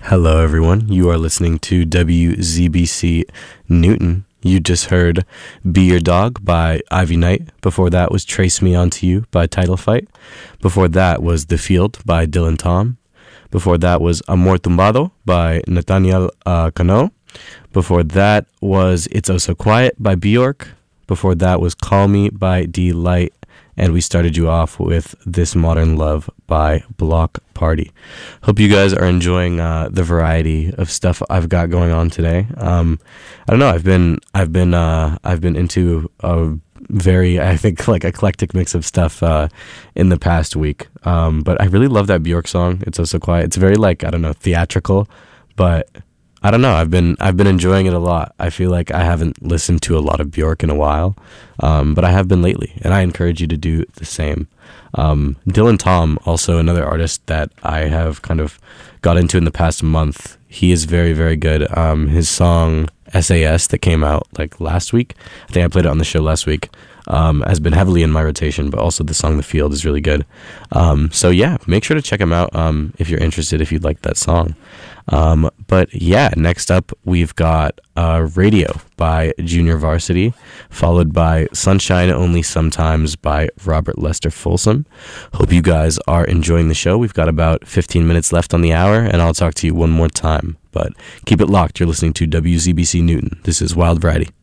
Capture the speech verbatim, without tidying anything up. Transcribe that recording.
Hello, everyone. You are listening to W Z B C Newton. You just heard Be Your Dog by Ivy Knight. Before that was Trace Me Onto You by Title Fight. Before that was The Field by Dylan Tom. Before that was Amor Tumbado by Nathaniel uh, Cano. Before that was It's Oh So Quiet by Bjork. Before that was Call Me by D-Light. And we started you off with This Modern Love by Block Party. Hope you guys are enjoying uh, the variety of stuff I've got going on today. Um, I don't know. I've been I've been uh, I've been into a very I think like eclectic mix of stuff uh, in the past week. Um, but I really love that Bjork song. It's Oh So Quiet. It's very like I don't know theatrical, but I don't know. I've been I've been enjoying it a lot. I feel like I haven't listened to a lot of Bjork in a while, um, but I have been lately, and I encourage you to do the same. Um, Dylan Tom, also another artist that I have kind of got into in the past month. He is very, very good. Um, his song S A S that came out like last week, I think I played it on the show last week, um, has been heavily in my rotation, but also the song The Field is really good. Um, so yeah, make sure to check him out um, if you're interested, if you'd like that song. Um, but yeah, next up we've got uh, Radio by Junior Varsity, followed by Sunshine Only Sometimes by Robert Lester Folsom. Hope you guys are enjoying the show. We've got about fifteen minutes left on the hour, and I'll talk to you one more time. But keep it locked. You're listening to W Z B C Newton. This is Wild Variety.